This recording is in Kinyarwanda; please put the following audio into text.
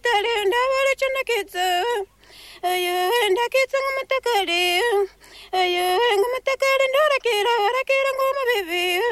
matale ndabara chanakitsa ayo ndakitsa ngamatakale ayo ngamatakale ndorakira ngoma bibi